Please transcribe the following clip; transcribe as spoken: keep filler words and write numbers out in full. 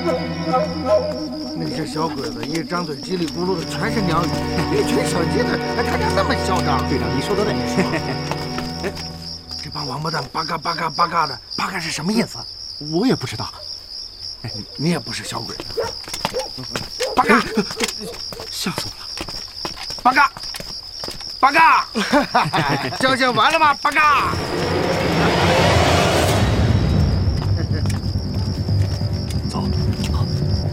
那些小鬼子一张嘴叽里咕噜的全是鸟语，一群小鸡子还看着那么嚣张。 队长，你说的对。 哎，这帮王八蛋巴嘎巴嘎巴嘎的，巴嘎是什么意思？ 我也不知道。 哎，你也不是小鬼子。巴嘎， 吓死我了！ 巴嘎，巴嘎，交接完了吗？巴嘎。